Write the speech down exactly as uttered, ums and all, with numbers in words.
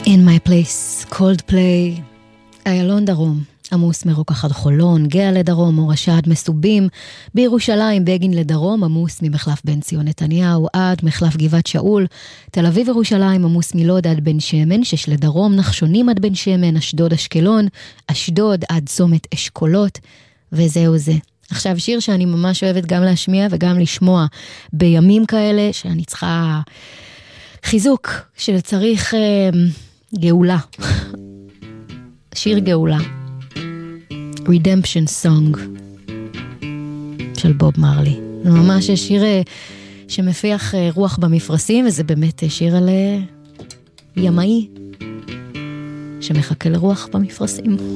In my place, Coldplay, איילון דרום, עמוס מרוקח עד חולון, גאה לדרום, מורשה עד מסובים, בירושלים בגין לדרום, עמוס ממחלף בן ציון נתניהו עד מחלף גבעת שאול, תל אביב ירושלים עמוס מלוד עד בן שמן, שש לדרום, נחשונים עד בן שמן, אשדוד אשקלון, אשדוד עד צומת אשכולות, וזהו זה. עכשיו שיר שאני ממש אוהבת גם להשמיע וגם לשמוע בימים כאלה, שאני צריכה חיזוק, שצריך אה, גאולה. שיר גאולה. Redemption Song של בוב מרלי. זה ממש שיר שמפיח רוח במפרשים, וזה באמת שיר על ימאי שמחכה לרוח במפרשים.